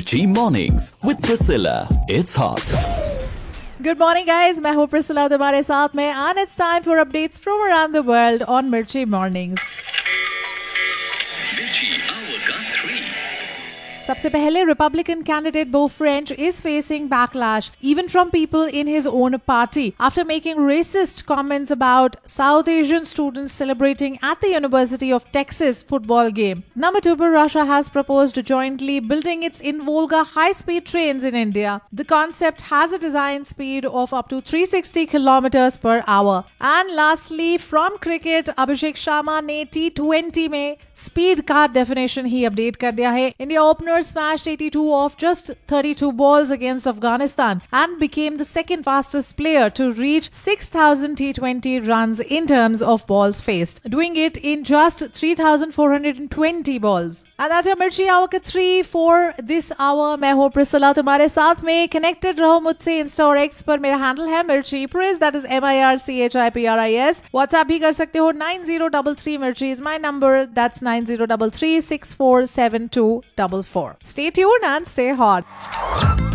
Mirchi Mornings with Priscilla. It's hot. Good morning guys, मैं हूँ Priscilla तुम्हारे साथ में and it's time for updates from around the world on मिर्ची mornings. सबसे पहले रिपब्लिकन कैंडिडेट बो French is facing backlash even from people in his own party after making racist comments about South Asian students celebrating at the University of Texas football game. Number 2, Russia has proposed jointly building its in-Volga high-speed trains in India. The concept has a design speed of up to 360 kilometers per hour. And lastly, from cricket, Abhishek Sharma ने T20 में speed का definition ही update कर दिया है. India opener smashed 82 off just 32 balls against Afghanistan and became the second fastest player to reach 6,000 T20 runs in terms of balls faced, doing it in just 3,420 balls. And that's your Mirchi Hour ka 3 for this hour. मैं हूँ Priscilla तुम्हारे साथ में. Connected रहो मुझसे Insta और x पर. मेरा हैंडल है मिर्ची प्रिस, that is MIRCHIPRIS. व्हाट्सएप भी कर सकते हो. 9033 मिर्ची is my number. That's 9033 647244. Stay tuned and stay hot.